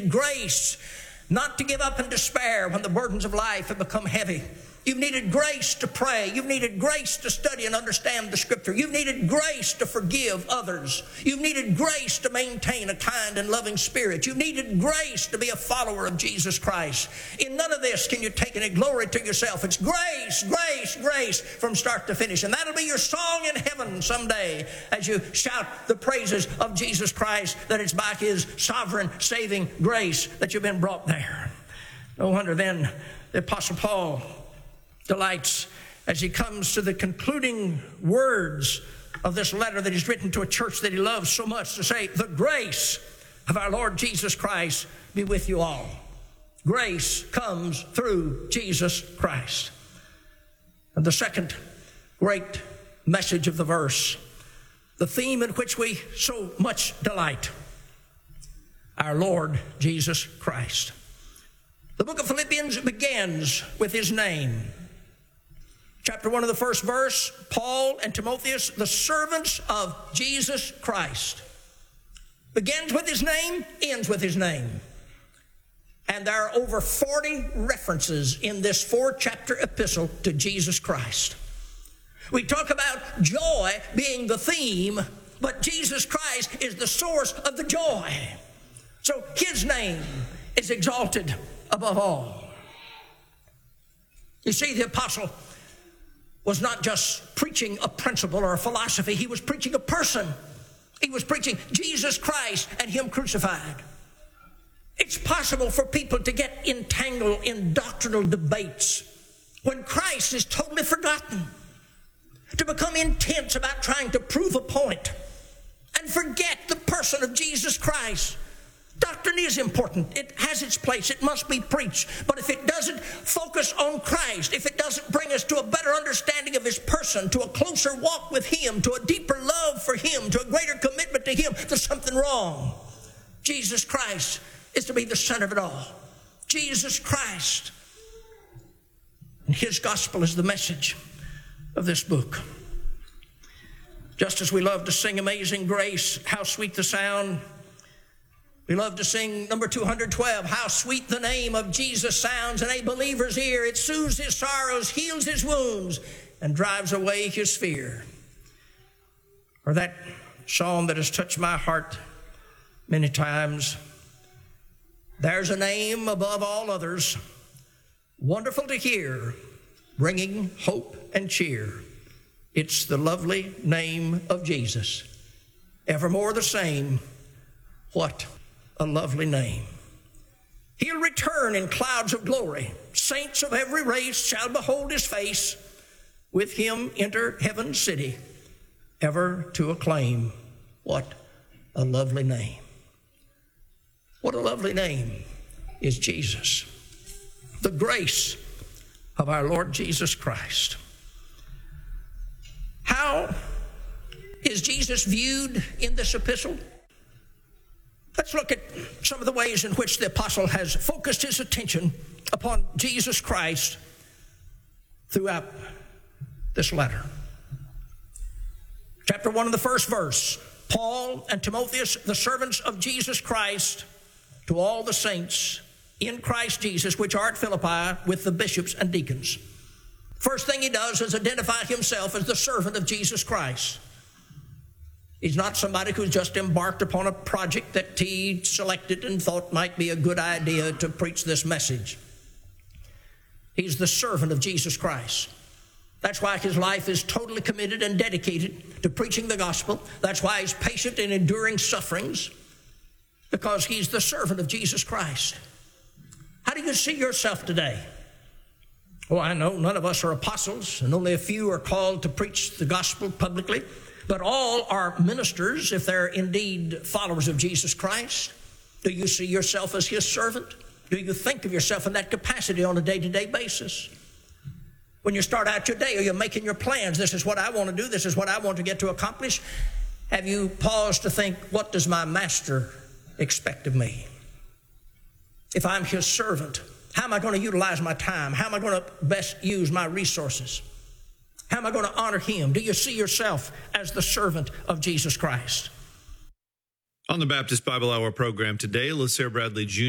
needed grace not to give up in despair when the burdens of life have become heavy. You've needed grace to pray. You've needed grace to study and understand the Scripture. You've needed grace to forgive others. You've needed grace to maintain a kind and loving spirit. You've needed grace to be a follower of Jesus Christ. In none of this can you take any glory to yourself. It's grace, grace, grace from start to finish. And that'll be your song in heaven someday as you shout the praises of Jesus Christ, that it's by His sovereign saving grace that you've been brought there. No wonder then the Apostle Paul delights as he comes to the concluding words of this letter that he's written to a church that he loves so much, to say, the grace of our Lord Jesus Christ be with you all. Grace comes through Jesus Christ. And the second great message of the verse, the theme in which we so much delight, our Lord Jesus Christ. The book of Philippians begins with His name. Chapter 1 of the first verse, Paul and Timotheus, the servants of Jesus Christ. Begins with His name, ends with His name. And there are over 40 references in this 4-chapter epistle to Jesus Christ. We talk about joy being the theme, but Jesus Christ is the source of the joy. So His name is exalted above all. You see, the apostle was not just preaching a principle or a philosophy. He was preaching a person. He was preaching Jesus Christ and Him crucified. It's possible for people to get entangled in doctrinal debates when Christ is totally forgotten, to become intense about trying to prove a point and forget the person of Jesus Christ. Doctrine is important. It has its place. It must be preached. But if it doesn't focus on Christ, if it doesn't bring us to a better understanding of His person, to a closer walk with Him, to a deeper love for Him, to a greater commitment to Him, there's something wrong. Jesus Christ is to be the center of it all. Jesus Christ. And His gospel is the message of this book. Just as we love to sing Amazing Grace, how sweet the sound. We love to sing number 212, how sweet the name of Jesus sounds in a believer's ear. It soothes his sorrows, heals his wounds, and drives away his fear. Or that psalm that has touched my heart many times. There's a name above all others, wonderful to hear, bringing hope and cheer. It's the lovely name of Jesus, evermore the same. What a lovely name. He'll return in clouds of glory. Saints of every race shall behold His face. With Him enter heaven's city, ever to acclaim. What a lovely name. What a lovely name is Jesus. The grace of our Lord Jesus Christ. How is Jesus viewed in this epistle? Let's look at some of the ways in which the apostle has focused his attention upon Jesus Christ throughout this letter. Chapter 1 of the first verse, Paul and Timotheus, the servants of Jesus Christ, to all the saints in Christ Jesus, which are at Philippi, with the bishops and deacons. First thing he does is identify himself as the servant of Jesus Christ. He's not somebody who's just embarked upon a project that he selected and thought might be a good idea to preach this message. He's the servant of Jesus Christ. That's why his life is totally committed and dedicated to preaching the gospel. That's why he's patient in enduring sufferings, because he's the servant of Jesus Christ. How do you see yourself today? Well, I know none of us are apostles, and only a few are called to preach the gospel publicly. But all are ministers if they're indeed followers of Jesus Christ. Do you see yourself as His servant? Do you think of yourself in that capacity on a day-to-day basis? When you start out your day, are you making your plans? This is what I want to do. This is what I want to get to accomplish. Have you paused to think, what does my master expect of me? If I'm His servant, how am I going to utilize my time? How am I going to best use my resources? How am I going to honor Him? Do you see yourself as the servant of Jesus Christ? On the Baptist Bible Hour program today, LaSare Bradley Jr.